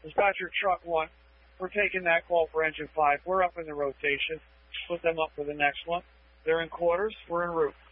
Dispatcher truck 1, we're taking that call for engine 5. We're up in the rotation. Put them up for the next one. They're in quarters. We're en route.